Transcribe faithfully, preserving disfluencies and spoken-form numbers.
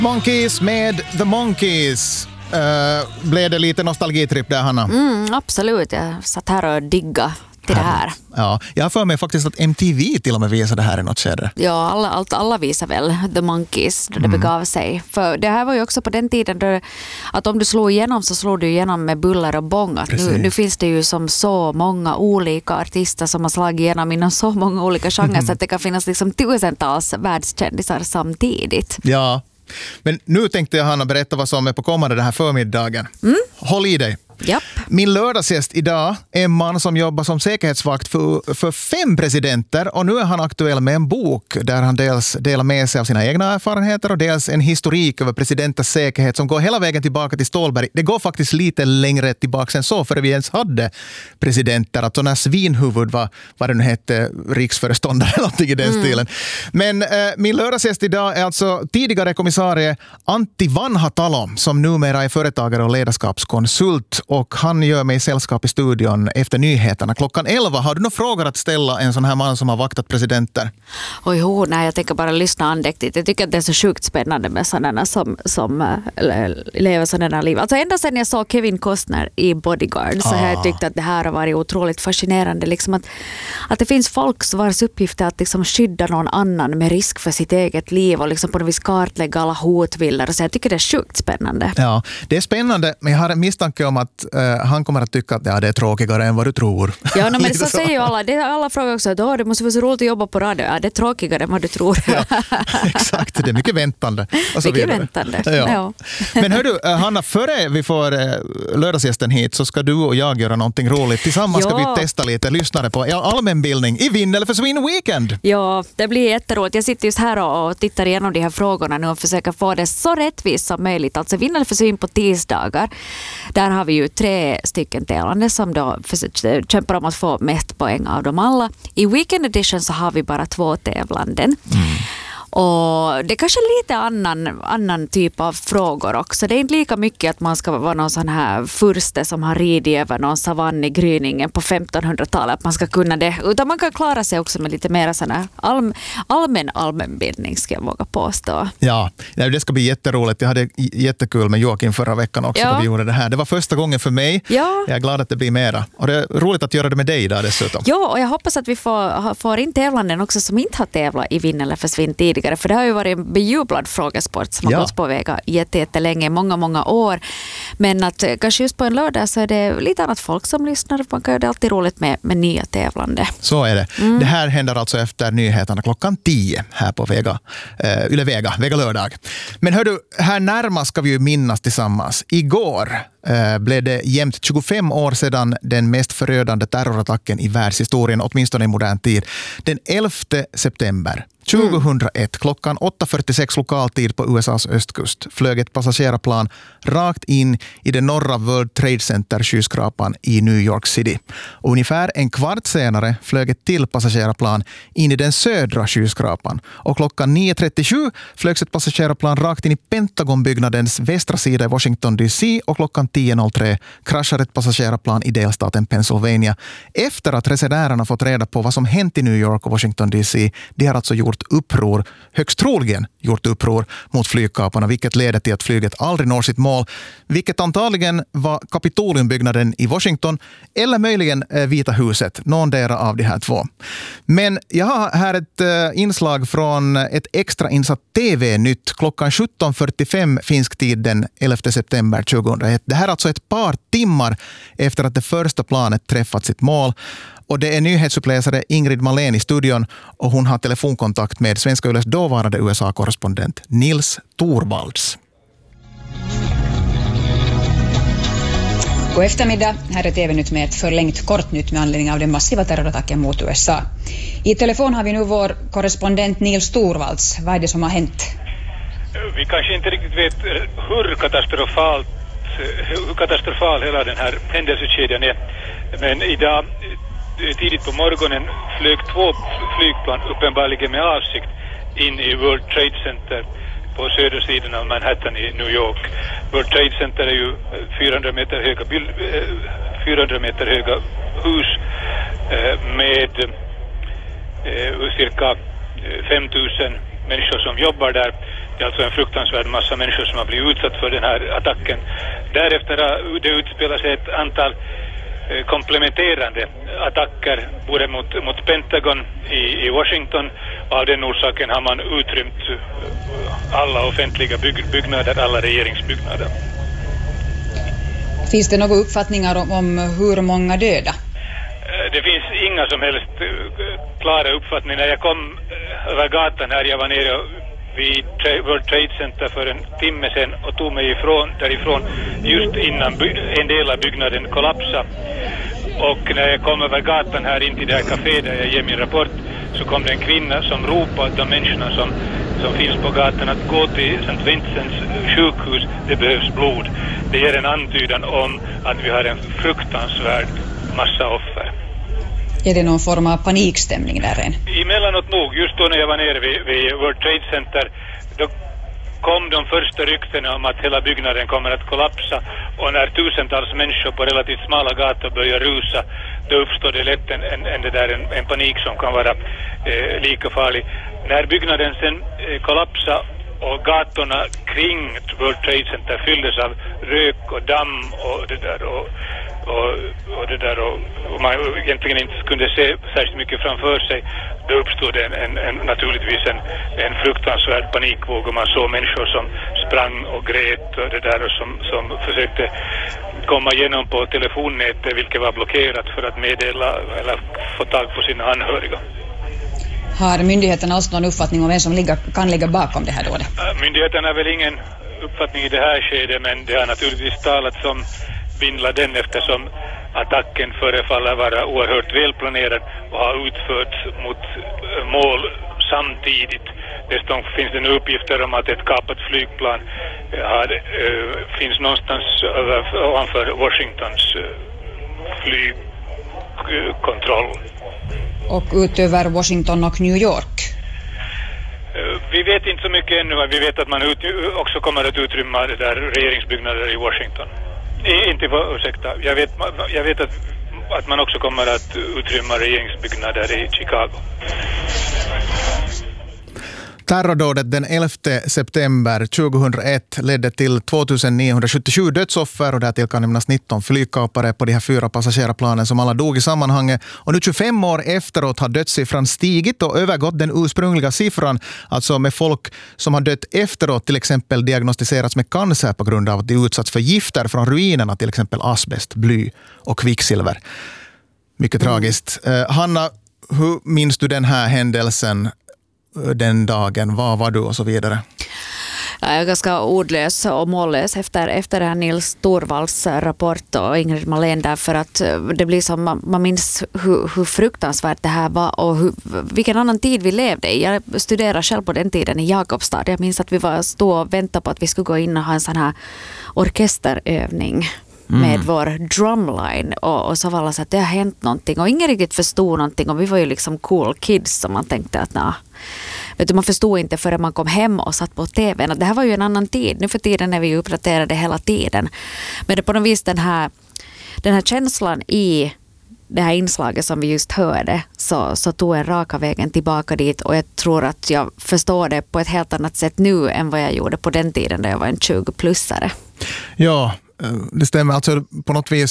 Monkeys med The Monkeys. Uh, blev det lite nostalgitripp där, Hanna? Mm, absolut, jag satt här och digga till det här. Ja, jag har för mig faktiskt att M T V till och med visade det här i något skede. Ja, alla, allt, alla visar väl The Monkeys då det mm. begav sig. För det här var ju också på den tiden då, att om du slog igenom så slog du igenom med buller och bång. Nu, nu finns det ju som så många olika artister som har slagit igenom inom så många olika genrer mm. så att det kan finnas liksom tusentals världskändisar samtidigt. Ja, men nu tänkte jag, Hanna, berätta vad som är på kommande den här förmiddagen. Mm. Håll i dig. Japp. Min lördagsgäst idag är en man som jobbar som säkerhetsvakt för, för fem presidenter, och nu är han aktuell med en bok där han dels delar med sig av sina egna erfarenheter och dels en historik över presidenters säkerhet som går hela vägen tillbaka till Stålberg. Det går faktiskt lite längre tillbaka än så, för vi ens hade presidenter, att när Svinhuvud var, vad det nu hette, riksföreståndare eller någonting i den mm. stilen. Men äh, min lördagsgäst idag är alltså tidigare kommissarie Antti Vanhatalo, som numera är företagare och ledarskapskonsult. Och han gör mig sällskap i studion efter nyheterna. Klockan elva, har du några frågor att ställa en sån här man som har vaktat presidenter? Oj, jo, nej, jag tänker bara lyssna andäktigt. Jag tycker att det är så sjukt spännande med sådana som, som äh, lever sådana liv. Alltså ända sedan jag såg Kevin Costner i Bodyguard så ah. har jag tyckt att det här har varit otroligt fascinerande. Liksom att, att det finns folk vars uppgift är att liksom skydda någon annan med risk för sitt eget liv och liksom på något vis kartlägga alla hotbilder. Så jag tycker det är sjukt spännande. Ja, det är spännande, men jag har en misstanke om att Uh, han kommer att tycka att ja, det är tråkigare än vad du tror. Ja, no, men så, så säger ju alla. Det, alla frågar också att oh, det måste vara så roligt att jobba på radio. Ja, det är tråkigare än vad du tror. Ja, exakt, det är mycket väntande. Och så mycket vidare. väntande, ja. Ja. Men hör du, Hanna, före vi får uh, lördagsgästen hit så ska du och jag göra någonting roligt. Tillsammans ja. ska vi testa lite lyssnare på ja, allmänbildning i Vinn eller försvinn weekend. Ja, det blir jätteroligt. Jag sitter just här och, och tittar igenom de här frågorna nu och försöker få det så rättvist som möjligt. Alltså Vinn eller försvinn på tisdagar. Där har vi ju tre stycken tävlande som då kämpar om att få mest poäng av dem alla. I Weekend Edition så har vi bara två tävlanden. Mm. Och det är kanske lite annan, annan typ av frågor också. Det är inte lika mycket att man ska vara någon sån här furste som har ridit över någon savann i gryningen på femtonhundratalet. Att man ska kunna det. Utan man kan klara sig också med lite mer sån här allm, allmän allmänbildning, ska jag våga påstå. Ja, det ska bli jätteroligt. Jag hade jättekul med Joakim förra veckan också ja. då vi gjorde det här. Det var första gången för mig. Ja. Jag är glad att det blir mera. Och det är roligt att göra det med dig där dessutom. Ja, och jag hoppas att vi får, får in tävlanden också som inte har tävlat i Vinn eller försvinn tidigare. För det har ju varit en bejublad frågesport som ja. har gått på väga jättelänge, många, många år. Men att kanske just på en lördag så är det lite annat folk som lyssnar. Man kan, det är alltid roligt med, med nya tävlande. Så är det. Mm. Det här händer alltså efter nyheterna klockan tio här på Vega, uh, Yle Vega, Vega lördag. Men hör du, här närmast ska vi ju minnas tillsammans. Igår uh, blev det jämnt tjugofem år sedan den mest förödande terrorattacken i världshistorien, åtminstone i modern tid. Den elfte september tjugohundraett, mm. klockan åtta fyrtiosex lokaltid på U S A:s östkust flög ett passagerarplan rakt in i det norra World Trade Center-skyskrapan i New York City. Och ungefär en kvart senare flög ett till passagerarplan in i den södra skyskrapan. Och klockan nio trettiosju flögs ett passagerarplan rakt in i Pentagonbyggnadens västra sida i Washington D C och klockan tio noll tre kraschade ett passagerarplan i delstaten Pennsylvania. Efter att resenärerna fått reda på vad som hänt i New York och Washington D C, de har alltså gjort uppror, högst troligen gjort uppror mot flygkaparna, vilket leder till att flyget aldrig når sitt mål, vilket antagligen var Kapitoliumbyggnaden i Washington eller möjligen Vita huset, någon där av de här två. Men jag har här ett uh, inslag från ett extra insatt T V-nytt klockan sjutton fyrtiofem finsk tid den elfte september tjugohundraett. Det här är alltså ett par timmar efter att det första planet träffat sitt mål. Och det är nyhetsuppläsare Ingrid Malén i studion och hon har telefonkontakt med Svenska Yles dåvarande U S A-korrespondent Nils Torvalds. God eftermiddag, här är T V-nytt med ett förlängt kortnytt med anledning av den massiva terrorattacken mot U S A. I telefon har vi nu vår korrespondent Nils Torvalds. Vad är det som har hänt? Vi kanske inte riktigt vet hur katastrofalt hur katastrofal hela den här händelsekedjan är. Men idag tidigt på morgonen flög två flygplan uppenbarligen med avsikt in i World Trade Center på södersidan av Manhattan i New York. World Trade Center är ju fyrahundra meter höga, fyrahundra meter höga hus med cirka fem tusen människor som jobbar där. Det är alltså en fruktansvärd massa människor som har blivit utsatt för den här attacken. Därefter har det utspelat sig ett antal eh, komplementerande attacker både mot, mot Pentagon i, i Washington, och av den orsaken har man utrymt alla offentliga byg, byggnader, alla regeringsbyggnader. Finns det några uppfattningar om, om hur många döda? Det finns inga som helst klara uppfattningar. När jag kom över gatan här, jag var nere vid World Trade Center för en timme sedan och tog mig ifrån, därifrån just innan en del av byggnaden kollapsade. Och när jag kom över gatan här in till det här kaféet där jag ger min rapport, så kom det en kvinna som ropade åt de människorna som, som finns på gatan att gå till Sankt Vincents sjukhus, det behövs blod. Det ger en antydan om att vi har en fruktansvärd massa offer. Är det någon form av panikstämning där än? Emellanåt nog, just då när jag var nere vid, vid World Trade Center, då kom de första ryktena om att hela byggnaden kommer att kollapsa, och när tusentals människor på relativt smala gator börjar rusa, då uppstår det lätt en, en, en, det där, en, en panik som kan vara eh, lika farlig. När byggnaden sen eh, kollapsade och gatorna kring World Trade Center fylldes av rök och damm och det där och, och, och det där och, och man egentligen inte kunde se särskilt mycket framför sig, då uppstod en, en, en, naturligtvis en, en fruktansvärd panikvåg, och man såg människor som sprang och grät och det där och som, som försökte komma igenom på telefonnätet, vilket var blockerat, för att meddela eller få tag på sina anhöriga. Har myndigheterna alltså någon uppfattning om vem som ligga, kan ligga bakom det här då? Myndigheterna har väl ingen uppfattning i det här skedet, men det har naturligtvis talats om Bin Laden eftersom attacken förefaller vara oerhört välplanerad och har utförts mot mål samtidigt. Dessutom finns det nu uppgifter om att ett kapat flygplan har, äh, finns någonstans över, ovanför Washingtons äh, flygkontroll. Och utöver Washington och New York? Vi vet inte så mycket ännu. Vi vet att man ut, också kommer att utrymma det där regeringsbyggnader i Washington. I, inte för, ursäkta. Jag vet, jag vet att, att man också kommer att utrymma regeringsbyggnader i Chicago. Terrordådet den elfte september tjugohundraett ledde till tvåtusenniohundrasjuttiosju dödsoffer, och därtill kan nämnas nitton flygkapare på de här fyra passagerarplanen som alla dog i sammanhanget. Och nu tjugofem år efteråt har dödssiffran stigit och övergått den ursprungliga siffran, alltså med folk som har dött efteråt, till exempel diagnostiserats med cancer på grund av att de utsatts för gifter från ruinerna, till exempel asbest, bly och kvicksilver. Mycket mm. tragiskt. Uh, Hanna, hur minns du den här händelsen den dagen? Var var du och så vidare? Jag är ganska ordlös och mållös efter, efter det här Nils Torvalds rapport och Ingrid Malén, därför att det blir som man, man minns hur, hur fruktansvärt det här var och hur, vilken annan tid vi levde i. Jag studerade själv på den tiden i Jakobstad. Jag minns att vi var stå och väntade på att vi skulle gå in och ha en sån här orkesterövning med mm. vår drumline, och, och så var det så att det har hänt någonting och ingen riktigt förstod någonting, och vi var ju liksom cool kids som man tänkte att na, vet du, man förstod inte förrän man kom hem och satt på tvn att det här var ju en annan tid. Nu för tiden är vi uppdaterade hela tiden, men det är på något vis den här, den här känslan i det här inslaget som vi just hörde, så, så tog en raka vägen tillbaka dit, och jag tror att jag förstår det på ett helt annat sätt nu än vad jag gjorde på den tiden då jag var en tjugo-plussare. Ja, det stämmer. Alltså på något vis